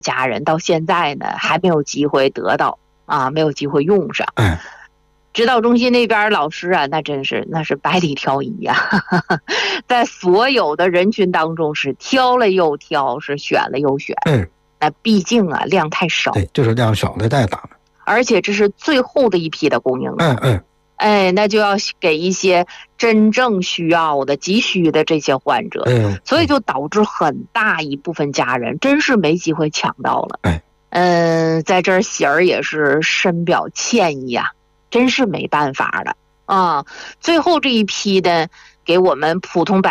家人到现在呢还没有机会得到啊，没有机会用上。指导中心那边老师啊，那是百里挑一呀，在所有的人群当中是挑了又挑，是选了又选。那毕竟啊量太少， 对，就是量少的太大了， 而且这是最后的一批的供应量。那就要给一些真正需要的、急需的这些患者，所以就导致很大一部分家人真是没机会抢到了。在这儿喜儿也是深表歉意啊，真是没办法了啊。最后这一批的给我们普通百